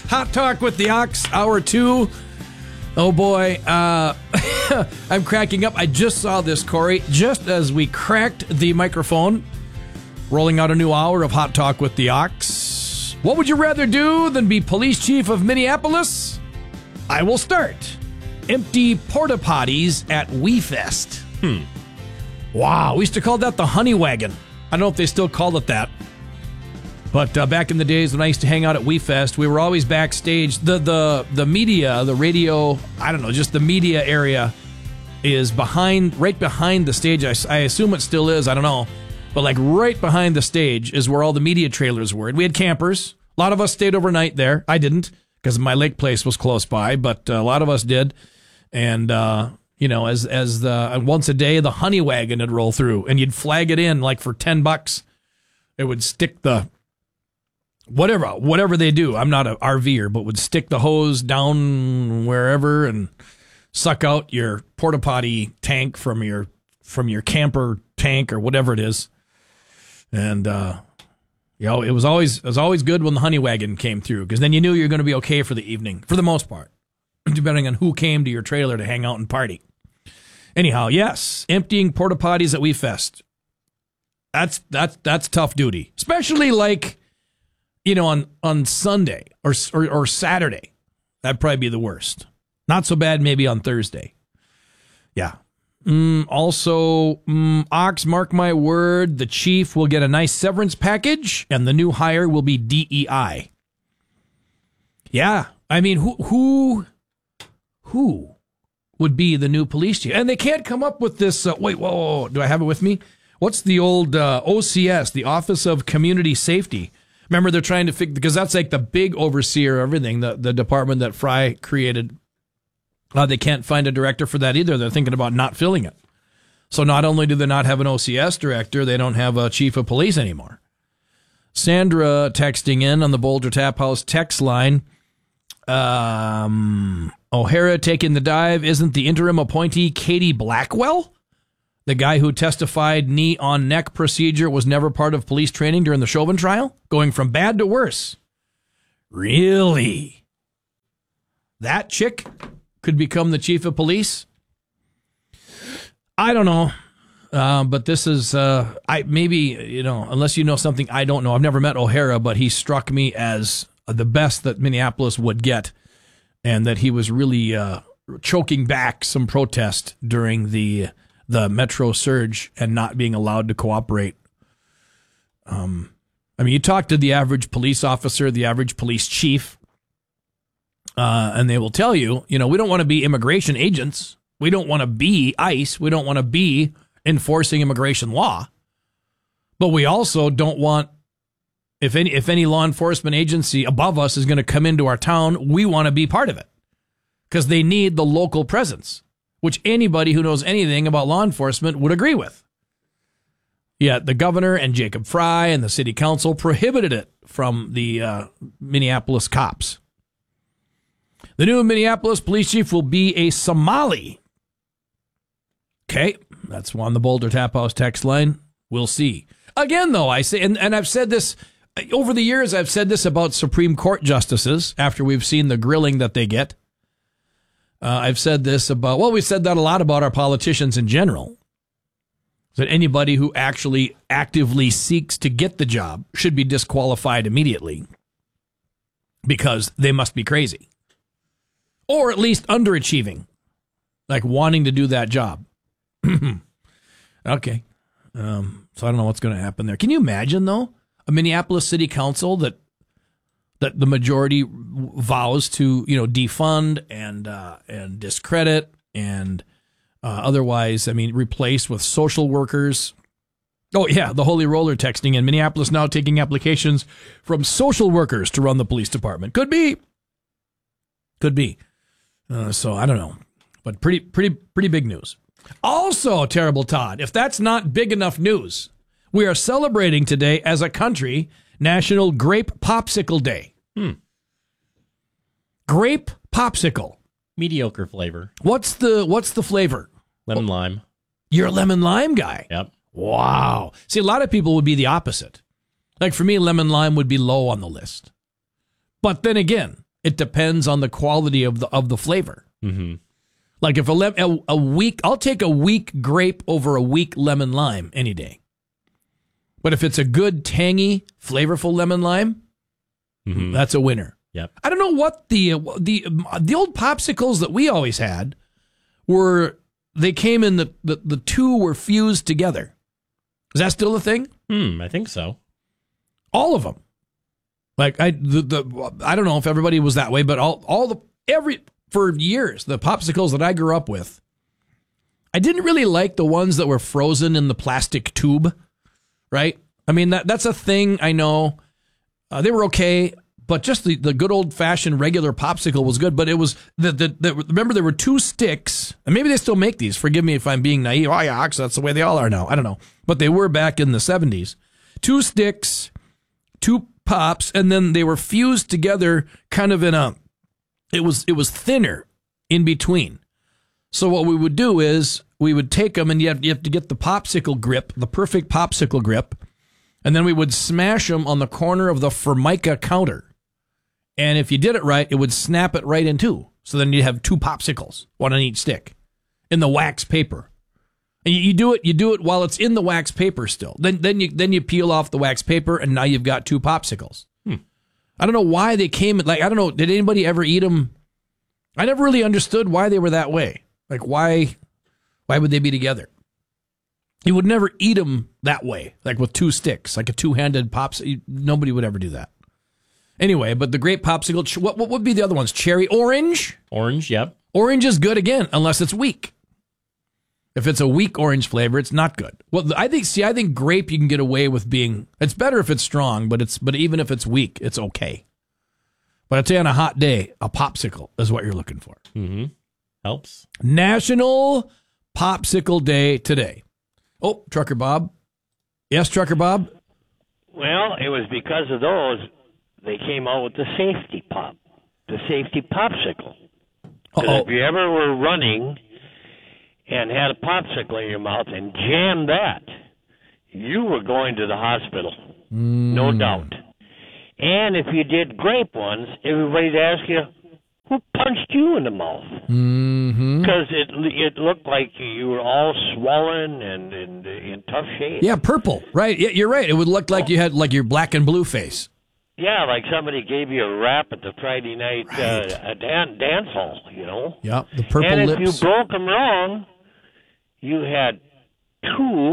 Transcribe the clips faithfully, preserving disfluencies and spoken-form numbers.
Hot Talk with the Ox, hour two. Oh boy, uh, I'm cracking up. I just saw this, Corey, just as we cracked the microphone, rolling out a new hour of Hot Talk with the Ox. What would you rather do than be police chief of Minneapolis? I will start. Empty porta potties at WeFest. Hmm. Wow, we used to call that the honey wagon. I don't know if they still call it that. But uh, back in the days when I used to hang out at WeFest, we were always backstage. The the the media, the radio, I don't know, just the media area is behind, right behind the stage. I, I assume it still is, I don't know. But like right behind the stage is where all the media trailers were. And we had campers. A lot of us stayed overnight there. I didn't because my lake place was close by, but uh, a lot of us did. And, uh, you know, as as the once a day, the honey wagon would roll through and you'd flag it in like for ten bucks. It would stick the... Whatever, whatever they do, I'm not an RVer, but would stick the hose down wherever and suck out your porta potty tank from your from your camper tank or whatever it is. And uh, you know, it was always it was always good when the honey wagon came through because then you knew you were going to be okay for the evening, for the most part, depending on who came to your trailer to hang out and party. Anyhow, yes, emptying porta potties at WeFest. That's that's that's tough duty, especially like. You know, on, on Sunday or, or or Saturday, that'd probably be the worst. Not so bad maybe on Thursday. Yeah. Mm, also, mm, Ox, mark my word, the chief will get a nice severance package, and the new hire will be D E I. Yeah. I mean, who who who would be the new police chief? And they can't come up with this. Uh, wait, whoa, whoa, whoa, do I have it with me? What's the old uh, O C S, the Office of Community Safety? Remember, they're trying to figure, because that's like the big overseer of everything, the, the department that Fry created. Uh, they can't find a director for that either. They're thinking about not filling it. So not only do they not have an O C S director, they don't have a chief of police anymore. Sandra texting in on the Boulder Tap House text line. Um, O'Hara taking the dive. Isn't the interim appointee Katie Blackwell? The guy who testified knee on neck procedure was never part of police training during the Chauvin trial, going from bad to worse. Really? That chick could become the chief of police? I don't know. Uh, but this is, uh, I maybe, you know, unless you know something I don't know. I've never met O'Hara, but he struck me as the best that Minneapolis would get, and that he was really uh, choking back some protest during the the Metro surge and not being allowed to cooperate. Um, I mean, you talk to the average police officer, the average police chief, uh, and they will tell you, you know, we don't want to be immigration agents. We don't want to be ICE. We don't want to be enforcing immigration law. But we also don't want, if any, if any law enforcement agency above us is going to come into our town, we want to be part of it because they need the local presence, which anybody who knows anything about law enforcement would agree with. Yet the governor and Jacob Fry and the city council prohibited it from the uh, Minneapolis cops. The new Minneapolis police chief will be a Somali. Okay, that's on the Boulder Tap House text line. We'll see. Again, though, I say, and, and I've said this over the years, I've said this about Supreme Court justices after we've seen the grilling that they get. Uh, I've said this about, well, we've said that a lot about our politicians in general. That anybody who actually actively seeks to get the job should be disqualified immediately because they must be crazy. Or at least underachieving, like wanting to do that job. Okay. Um, so I don't know what's going to happen there. Can you imagine, though, a Minneapolis city council that that the majority vows to, you know, defund and uh, and discredit and uh, otherwise, I mean, replace with social workers. Oh, yeah, the Holy Roller texting in. Minneapolis now taking applications from social workers to run the police department. Could be. Could be. Uh, so I don't know. But pretty, pretty, pretty big news. Also, Terrible Todd, if that's not big enough news, we are celebrating today as a country National Grape Popsicle Day. Hmm. Grape popsicle. Mediocre flavor. What's the what's the flavor? Lemon lime. You're a lemon lime guy. Yep. Wow. See, a lot of people would be the opposite. Like for me, lemon lime would be low on the list. But then again, It depends on the quality of the of the flavor. Mm-hmm. Like if a, le- a a weak, I'll take a weak grape over a weak lemon lime any day. But if it's a good tangy, flavorful lemon lime, mm-hmm. that's a winner. Yep. I don't know what the the the old popsicles that we always had were. They came in the the, the two were fused together. Is that still a thing? Hmm, I think so. All of them. Like I the, the I don't know if everybody was that way, but all all the every for years the popsicles that I grew up with, I didn't really like the ones that were frozen in the plastic tube, right? I mean that that's a thing I know. Uh, they were okay, but just the, the good old fashioned regular popsicle was good. But it was the, the the remember there were two sticks, and maybe they still make these. Forgive me if I'm being naive. Oh yeah, that's the way they all are now. I don't know, but they were back in the seventies. Two sticks, two pops, and then they were fused together, kind of in a. It was it was thinner in between. So what we would do is we would take them, and you have, you have to get the popsicle grip, the perfect popsicle grip, and then we would smash them on the corner of the Formica counter. And if you did it right, it would snap it right in two. So then you have two popsicles, one on each stick, in the wax paper. And you, you do it, you do it while it's in the wax paper still. Then then you then you peel off the wax paper, and now you've got two popsicles. Hmm. I don't know why they came. Like I don't know. Did anybody ever eat them? I never really understood why they were that way. Like why why would they be together? You would never eat them that way, like with two sticks, like a two-handed pops. Nobody would ever do that. Anyway, but the grape popsicle, what, what would be the other ones? Cherry orange? Orange, yep. Orange is good again, unless it's weak. If it's a weak orange flavor, it's not good. Well, I think, see, I think grape you can get away with being, it's better if it's strong, but it's, but even if it's weak, it's okay. But I'd say on a hot day, a popsicle is what you're looking for. Mm-hmm. Helps. National Popsicle Day today. Oh, Trucker Bob. Yes, Trucker Bob? Well, it was because of those they came out with the safety pop, the safety popsicle. Because if you ever were running and had a popsicle in your mouth and jammed that, you were going to the hospital, mm. no doubt. And if you did grape ones, everybody'd ask you, who punched you in the mouth? Because mm-hmm. it it looked like you were all swollen and, and in tough shape. Yeah, purple, right? Yeah, you're right. It would look like you had like your black and blue face. Yeah, like somebody gave you a rap at the Friday night right. uh, a dan- dance hall, you know? Yeah, the purple and lips. And if you broke them wrong, you had two,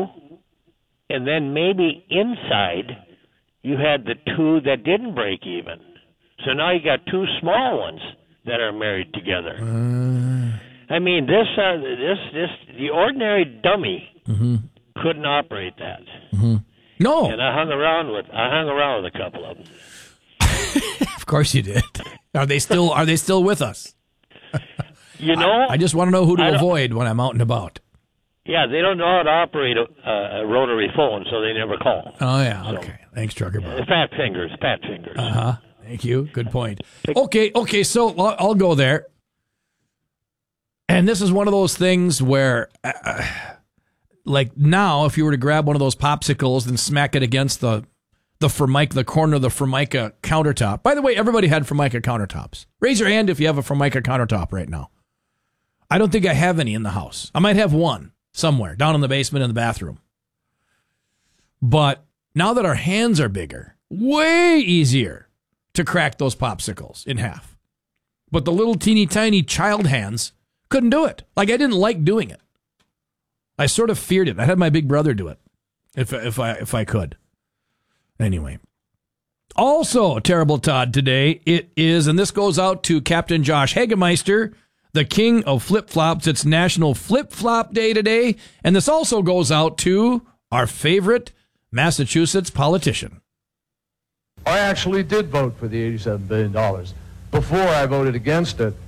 and then maybe inside you had the two that didn't break even. So now you got two small ones that are married together. Uh, I mean, this, uh, this, this, the ordinary dummy mm-hmm. couldn't operate that. Mm-hmm. No, and I hung around with, I hung around with a couple of them. Of course you did. Are they still, are they still with us? You know, I, I just want to know who to avoid when I'm out and about. Yeah, they don't know how to operate a, a rotary phone, so they never call. Oh yeah, so, okay. Thanks, Trucker Bob. Fat fingers, fat fingers. Uh huh. Thank you. Good point. Okay, okay, so I'll, I'll go there. And this is one of those things where, uh, like now, if you were to grab one of those popsicles and smack it against the the Formica, the corner of the Formica countertop. By the way, everybody had Formica countertops. Raise your hand if you have a Formica countertop right now. I don't think I have any in the house. I might have one somewhere down in the basement in the bathroom. But now that our hands are bigger, way easier to crack those popsicles in half. But the little teeny tiny child hands couldn't do it. Like I didn't like doing it. I sort of feared it. I had my big brother do it if if I if I could. Anyway. Also, Terrible Todd today, it is, and this goes out to Captain Josh Hagemeister, the king of flip-flops. It's National Flip-Flop Day today. And this also goes out to our favorite Massachusetts politician. I actually did vote for the eighty-seven billion dollars. Before I voted against it.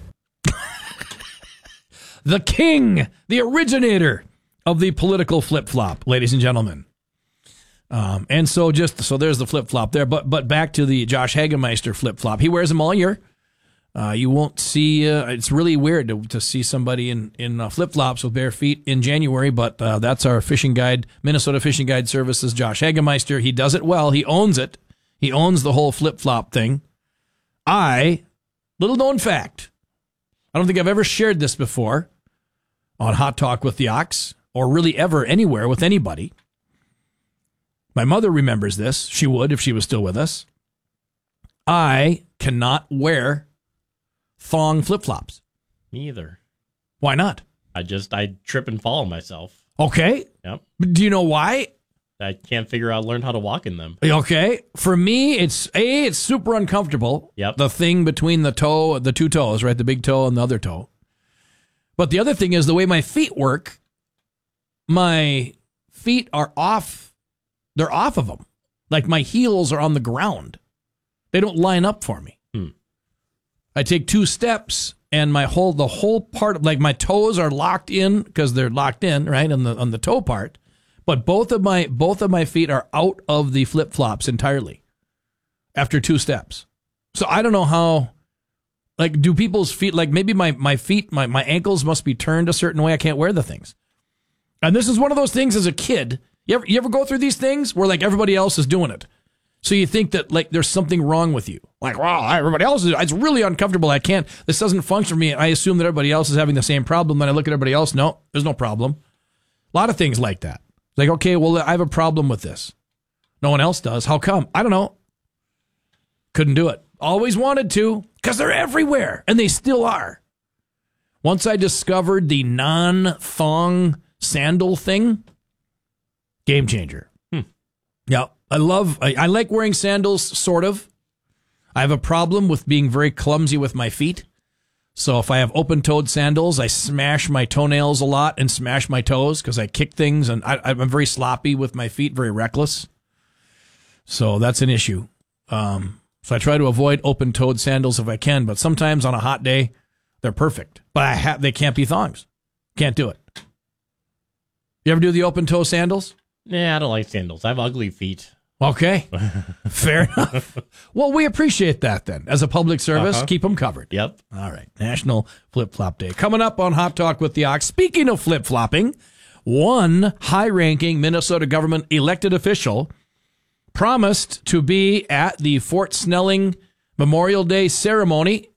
The king, the originator of the political flip-flop, ladies and gentlemen. Um, and so just, so there's the flip-flop there. But but back to the Josh Hagemeister flip-flop. He wears them all year. Uh, you won't see, uh, it's really weird to, to see somebody in, in uh, flip-flops with bare feet in January, but uh, that's our fishing guide, Minnesota Fishing Guide Services, Josh Hagemeister. He does it well. He owns it. He owns the whole flip-flop thing. I Little known fact. I don't think I've ever shared this before on Hot Talk with the Ox, or really ever anywhere with anybody. My mother remembers this. She would if she was still with us. I cannot wear thong flip-flops. Me either. Why not? I just, I trip and fall on myself. Okay. Yep. But do you know why? I can't figure out, learn how to walk in them. Okay. For me, it's, A, it's super uncomfortable. Yep. The thing between the toe, the two toes, right? The big toe and the other toe. But the other thing is the way my feet work, my feet are off. They're off of them. Like my heels are on the ground. They don't line up for me. Hmm. I take two steps and my whole, the whole part of, like my toes are locked in because they're locked in, right? On the, on the toe part. But both of my, both of my feet are out of the flip flops entirely after two steps. So I don't know how, like, do people's feet, like maybe my, my feet, my, my ankles must be turned a certain way. I can't wear the things. And this is one of those things as a kid. You ever, you ever go through these things where like everybody else is doing it? So you think that like there's something wrong with you. Like, wow, everybody else is, it's really uncomfortable. I can't, this doesn't function for me. I assume that everybody else is having the same problem. Then I look at everybody else. No, there's no problem. A lot of things like that. Like, okay, well, I have a problem with this. No one else does. How come? I don't know. Couldn't do it. Always wanted to because they're everywhere and they still are. Once I discovered the non-thong sandal thing, game changer. Hmm. Yeah, I love, I, I like wearing sandals, sort of. I have a problem with being very clumsy with my feet. So if I have open-toed sandals, I smash my toenails a lot and smash my toes because I kick things, and I, I'm very sloppy with my feet, very reckless. So that's an issue. Um, so I try to avoid open-toed sandals if I can, but sometimes on a hot day, they're perfect. But I ha- they can't be thongs. Can't do it. You ever do the open-toe sandals? Yeah, I don't like sandals. I have ugly feet. Okay, fair enough. Well, we appreciate that then. As a public service, Uh-huh. keep them covered. Yep. All right, National Flip-Flop Day. Coming up on Hot Talk with the Ox. Speaking of flip-flopping, one high-ranking Minnesota government elected official promised to be at the Fort Snelling Memorial Day ceremony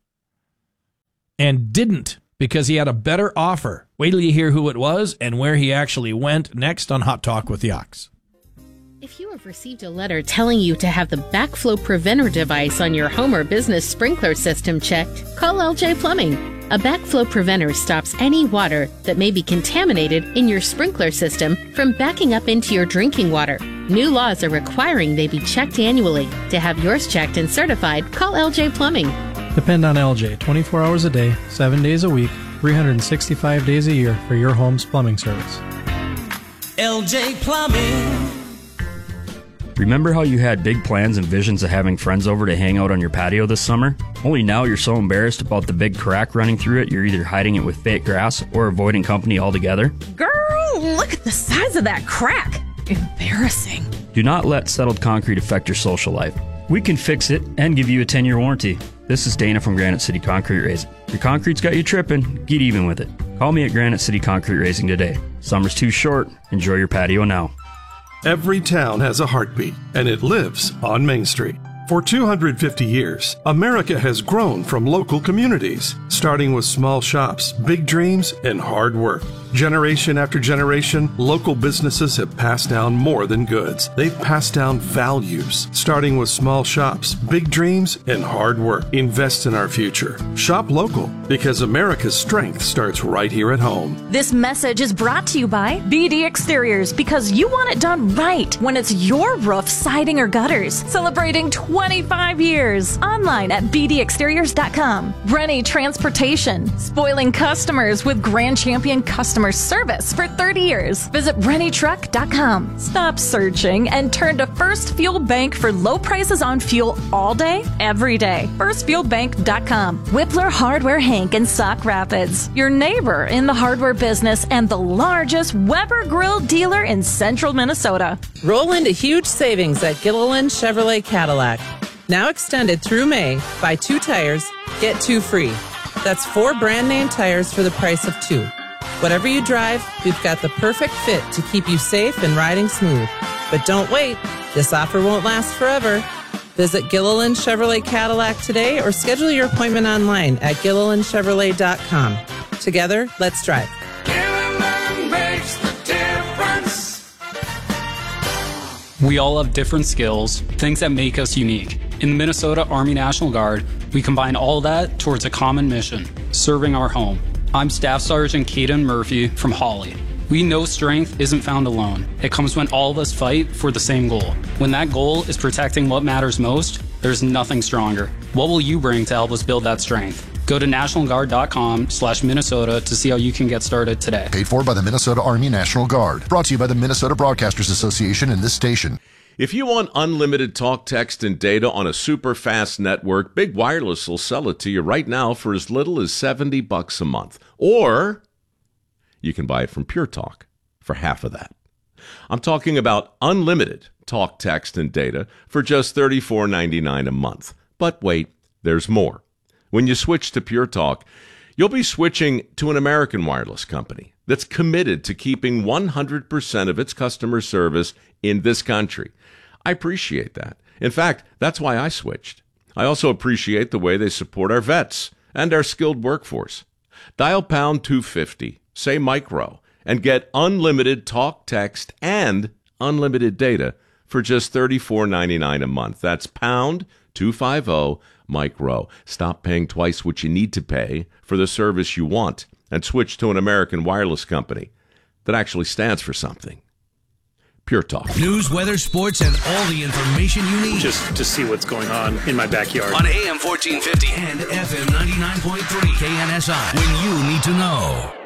and didn't because he had a better offer. Wait till you hear who it was and where he actually went next on Hot Talk with the Ox. If you have received a letter telling you to have the backflow preventer device on your home or business sprinkler system checked, call L J Plumbing. A backflow preventer stops any water that may be contaminated in your sprinkler system from backing up into your drinking water. New laws are requiring they be checked annually. To have yours checked and certified, call L J Plumbing. Depend on L J twenty-four hours a day, seven days a week, three hundred sixty-five days a year for your home's plumbing service. L J Plumbing. Remember how you had big plans and visions of having friends over to hang out on your patio this summer? Only now you're so embarrassed about the big crack running through it, you're either hiding it with fake grass or avoiding company altogether? Girl, look at the size of that crack. Embarrassing. Do not let settled concrete affect your social life. We can fix it and give you a ten-year warranty. This is Dana from Granite City Concrete Raising. Your concrete's got you tripping, get even with it. Call me at Granite City Concrete Raising today. Summer's too short. Enjoy your patio now. Every town has a heartbeat, and it lives on Main Street. For two hundred fifty years, America has grown from local communities, starting with small shops, big dreams, and hard work. Generation after generation, local businesses have passed down more than goods. They've passed down values, starting with small shops, big dreams, and hard work. Invest in our future. Shop local, because America's strength starts right here at home. This message is brought to you by B D Exteriors, because you want it done right when it's your roof, siding, or gutters. Celebrating twenty-five years. Online at b d exteriors dot com. Rennie Transportation, spoiling customers with Grand Champion customer service for thirty years. Visit rennie truck dot com. Stop searching and turn to First Fuel Bank for low prices on fuel all day, every day. first fuel bank dot com. Whippler Hardware Hank in Sauk Rapids, your neighbor in the hardware business and the largest Weber Grill dealer in central Minnesota. Roll into huge savings at Gilliland Chevrolet Cadillac. Now extended through May. Buy two tires, get two free. That's four brand name tires for the price of two. Whatever you drive, we've got the perfect fit to keep you safe and riding smooth. But don't wait. This offer won't last forever. Visit Gilliland Chevrolet Cadillac today or schedule your appointment online at gilliland chevrolet dot com. Together, let's drive. Gilliland makes the difference. We all have different skills, things that make us unique. In the Minnesota Army National Guard, we combine all that towards a common mission, serving our home. I'm Staff Sergeant Caden Murphy from Hawley. We know strength isn't found alone. It comes when all of us fight for the same goal. When that goal is protecting what matters most, there's nothing stronger. What will you bring to help us build that strength? Go to national guard dot com slash Minnesota to see how you can get started today. Paid for by the Minnesota Army National Guard. Brought to you by the Minnesota Broadcasters Association and this station. If you want unlimited talk, text, and data on a super fast network, Big Wireless will sell it to you right now for as little as seventy bucks a month. Or you can buy it from Pure Talk for half of that. I'm talking about unlimited talk, text, and data for just thirty-four ninety-nine a month. But wait, there's more. When you switch to Pure Talk, you'll be switching to an American wireless company that's committed to keeping one hundred percent of its customer service in this country. I appreciate that. In fact, that's why I switched. I also appreciate the way they support our vets and our skilled workforce. Dial pound two fifty, say micro, and get unlimited talk, text, and unlimited data for just thirty-four ninety-nine a month. That's pound two fifty, micro. Stop paying twice what you need to pay for the service you want and switch to an American wireless company that actually stands for something. Pure Talk. News, weather, sports, and all the information you need. Just to see what's going on in my backyard. On A M fourteen fifty and F M ninety-nine point three K N S I. When you need to know.